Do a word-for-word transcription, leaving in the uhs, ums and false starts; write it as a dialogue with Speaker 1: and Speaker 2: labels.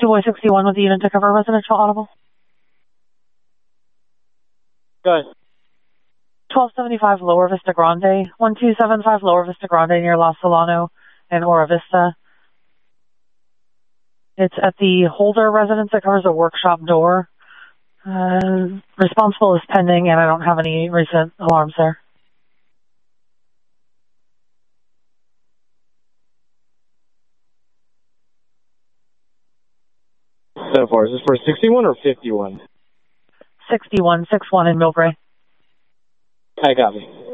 Speaker 1: Boy sixty-one with the unit to cover residential audible.
Speaker 2: Go ahead.
Speaker 1: twelve seventy-five Lower Vista Grande, one two seven five Lower Vista Grande near La Solano and Ora Vista. It's at the Holder residence that covers a workshop door. Uh, responsible is pending, and I don't have any recent alarms there.
Speaker 2: So far, is this for sixty-one or fifty-one?
Speaker 1: sixty-one, six one in Millbrae.
Speaker 2: I copy.